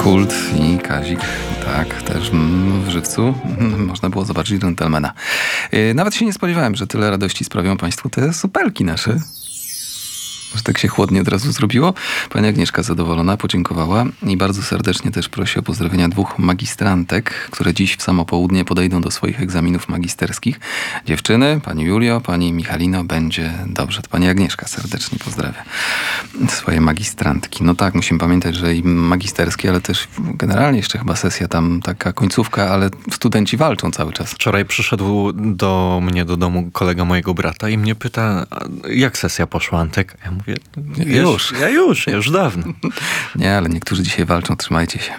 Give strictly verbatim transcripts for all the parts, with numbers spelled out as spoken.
Kult i Kazik, tak, też w żywcu można było zobaczyć Gentlemana. Nawet się nie spodziewałem, że tyle radości sprawią Państwu te supelki nasze. Że tak się chłodnie od razu zrobiło. Pani Agnieszka zadowolona, podziękowała i bardzo serdecznie też prosi o pozdrowienia dwóch magistrantek, które dziś w samo południe podejdą do swoich egzaminów magisterskich. Dziewczyny, pani Julio, pani Michalino, będzie dobrze. To pani Agnieszka serdecznie pozdrawia swoje magistrantki. No tak, musimy pamiętać, że i magisterskie, ale też generalnie jeszcze chyba sesja tam taka końcówka, ale studenci walczą cały czas. Wczoraj przyszedł do mnie do domu kolega mojego brata i mnie pyta, jak sesja poszła, Antek? Ja mówię, już. Ja już, ja już dawno. Nie, ale niektórzy dzisiaj walczą, trzymajcie się.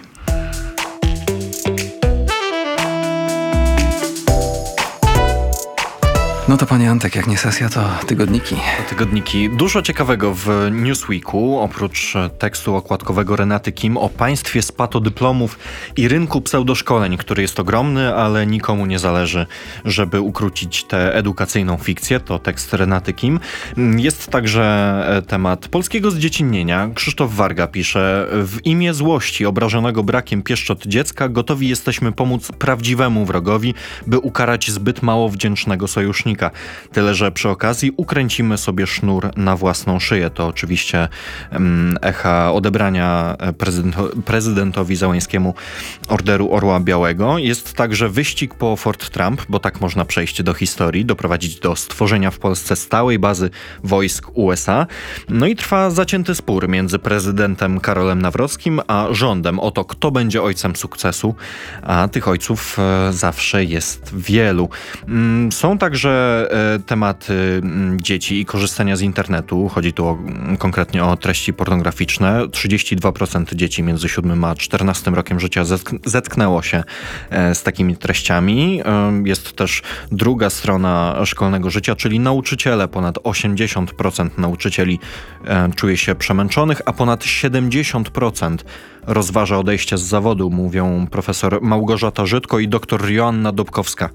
No to panie Antek, jak nie sesja, to tygodniki. To tygodniki. Dużo ciekawego w Newsweeku, oprócz tekstu okładkowego Renaty Kim o państwie spatodyplomów i rynku pseudoszkoleń, który jest ogromny, ale nikomu nie zależy, żeby ukrócić tę edukacyjną fikcję. To tekst Renaty Kim. Jest także temat polskiego zdziecinnienia. Krzysztof Warga pisze: w imię złości obrażonego brakiem pieszczot dziecka gotowi jesteśmy pomóc prawdziwemu wrogowi, by ukarać zbyt mało wdzięcznego sojusznika. Tyle, że przy okazji ukręcimy sobie sznur na własną szyję. To oczywiście um, echa odebrania prezydento- prezydentowi Załęskiemu Orderu Orła Białego. Jest także wyścig po Fort Trump, bo tak można przejść do historii, doprowadzić do stworzenia w Polsce stałej bazy wojsk U S A. No i trwa zacięty spór między prezydentem Karolem Nawrockim a rządem o to, kto będzie ojcem sukcesu, a tych ojców e, zawsze jest wielu. Mm, są także tematy dzieci i korzystania z internetu. Chodzi tu o, konkretnie o treści pornograficzne. trzydzieści dwa procent dzieci między siódmym a czternastym rokiem życia zetk- zetknęło się z takimi treściami. Jest też druga strona szkolnego życia, czyli nauczyciele. Ponad osiemdziesiąt procent nauczycieli czuje się przemęczonych, a ponad siedemdziesiąt procent rozważa odejście z zawodu, mówią profesor Małgorzata Żydko i dr Joanna Dobkowska,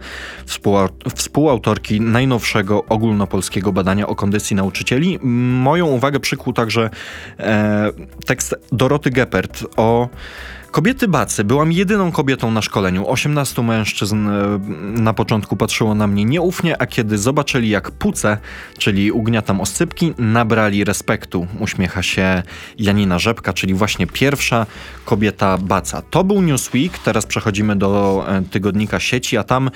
współautorki najnowszego ogólnopolskiego badania o kondycji nauczycieli. Moją uwagę przykuł także e, tekst Doroty Geppert o kobiety bacy. Byłam jedyną kobietą na szkoleniu. osiemnastu mężczyzn na początku patrzyło na mnie nieufnie, a kiedy zobaczyli jak pucę, czyli ugniatam oscypki, nabrali respektu. Uśmiecha się Janina Rzepka, czyli właśnie pierwsza kobieta baca. To był Newsweek. Teraz przechodzimy do tygodnika Sieci, a tam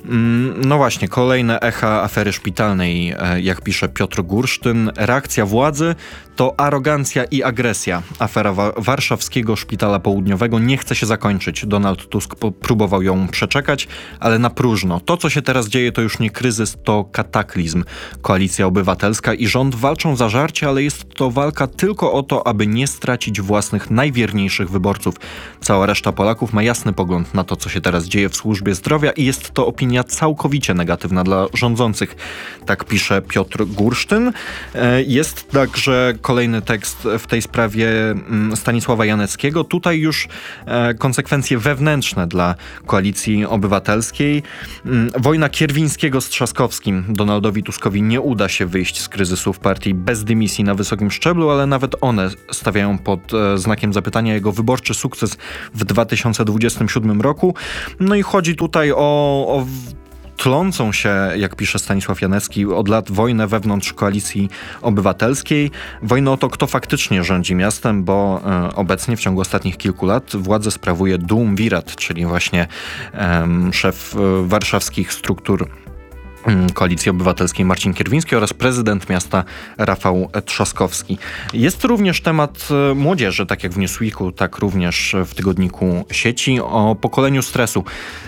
no właśnie, kolejne echa afery szpitalnej, jak pisze Piotr Gursztyn. Reakcja władzy to arogancja i agresja. Afera wa- warszawskiego szpitala południowego nie chce się zakończyć. Donald Tusk po- próbował ją przeczekać, ale na próżno. To, co się teraz dzieje, to już nie kryzys, to kataklizm. Koalicja Obywatelska i rząd walczą za żarcie, ale jest to walka tylko o to, aby nie stracić własnych najwierniejszych wyborców. Cała reszta Polaków ma jasny pogląd na to, co się teraz dzieje w służbie zdrowia i jest to opinia całkowicie negatywna dla rządzących. Tak pisze Piotr Gursztyn. Jest także kolejny tekst w tej sprawie Stanisława Janeckiego. Tutaj już e, konsekwencje wewnętrzne dla Koalicji Obywatelskiej. Wojna Kierwińskiego z Trzaskowskim. Donaldowi Tuskowi nie uda się wyjść z kryzysu w partii bez dymisji na wysokim szczeblu, ale nawet one stawiają pod e, znakiem zapytania jego wyborczy sukces w dwa tysiące dwudziestym siódmym roku. No i chodzi tutaj o, o tlącą się, jak pisze Stanisław Janecki, od lat wojnę wewnątrz Koalicji Obywatelskiej. Wojnę o to, kto faktycznie rządzi miastem, bo e, obecnie w ciągu ostatnich kilku lat władzę sprawuje Duumvirat, czyli właśnie e, szef e, warszawskich struktur Koalicji Obywatelskiej Marcin Kierwiński oraz prezydent miasta Rafał Trzaskowski. Jest również temat młodzieży, tak jak w Newsweeku, tak również w tygodniku Sieci, o pokoleniu stresu.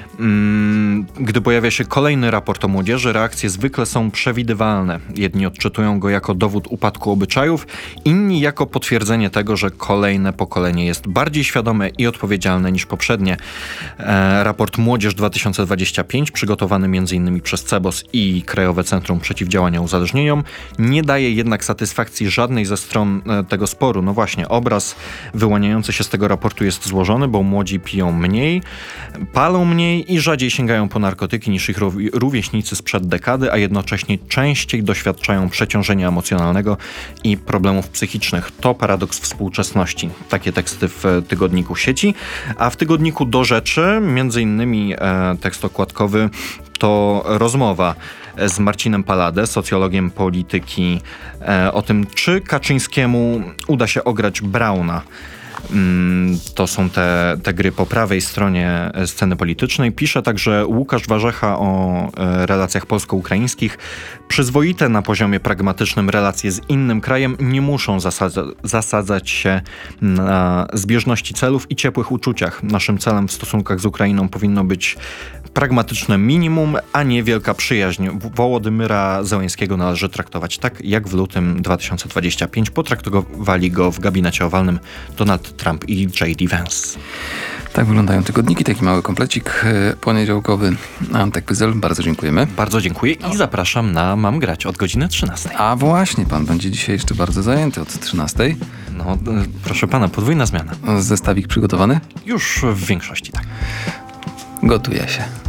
Gdy pojawia się kolejny raport o młodzieży, reakcje zwykle są przewidywalne. Jedni odczytują go jako dowód upadku obyczajów, inni jako potwierdzenie tego, że kolejne pokolenie jest bardziej świadome i odpowiedzialne niż poprzednie. E, raport Młodzież dwa tysiące dwudziesty piąty, przygotowany między innymi przez CEBOS i Krajowe Centrum Przeciwdziałania Uzależnieniom, nie daje jednak satysfakcji żadnej ze stron e, tego sporu. No właśnie, obraz wyłaniający się z tego raportu jest złożony, bo młodzi piją mniej, palą mniej i rzadziej sięgają po narkotyki niż ich rówi- rówieśnicy sprzed dekady, a jednocześnie częściej doświadczają przeciążenia emocjonalnego i problemów psychicznych. To paradoks współczesności. Takie teksty w tygodniku Sieci, a w tygodniku Do Rzeczy, między innymi e, tekst okładkowy to rozmowa z Marcinem Pallade, socjologiem polityki, e, o tym, czy Kaczyńskiemu uda się ograć Brauna. To są te, te gry po prawej stronie sceny politycznej. Pisze także Łukasz Warzecha o e, relacjach polsko-ukraińskich. Przyzwoite na poziomie pragmatycznym relacje z innym krajem nie muszą zasadza, zasadzać się na zbieżności celów i ciepłych uczuciach. Naszym celem w stosunkach z Ukrainą powinno być pragmatyczne minimum, a nie wielka przyjaźń. Wołodymyra Zełenskiego należy traktować tak, jak w lutym dwa tysiące dwudziestym piątym potraktowali go w gabinecie owalnym Donald Trump i J D Vance. Tak wyglądają tygodniki, taki mały komplecik e, poniedziałkowy. Antek Pyzel, bardzo dziękujemy. Bardzo dziękuję i zapraszam na Mam Grać od godziny trzynastej. A właśnie, pan będzie dzisiaj jeszcze bardzo zajęty od trzynastej. No, e, proszę pana, podwójna zmiana. Zestawik przygotowany? Już w większości tak. Gotuje się.